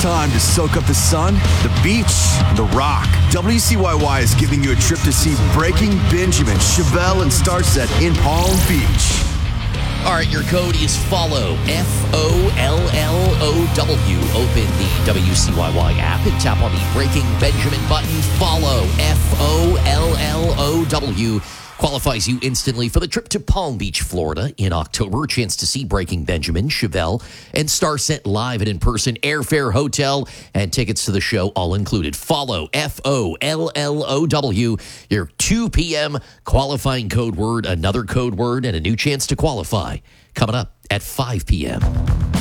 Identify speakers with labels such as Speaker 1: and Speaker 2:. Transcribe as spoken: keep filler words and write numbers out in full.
Speaker 1: time to soak up the sun, the beach, the rock. W C Y Y is giving you a trip to see Breaking Benjamin, Chevelle, and Starset in Palm Beach.
Speaker 2: All right, your code is FOLLOW, F O L L O W. Open the W C Y Y app and tap on the Breaking Benjamin button. Follow, F O L L O W. Qualifies you instantly for the trip to Palm Beach, Florida in October. A chance to see Breaking Benjamin, Chevelle, and Starset live and in person. Airfare, hotel, and tickets to the show all included. Follow, F O L L O W. Your two p.m. qualifying code word, another code word, and a new chance to qualify coming up at five p.m.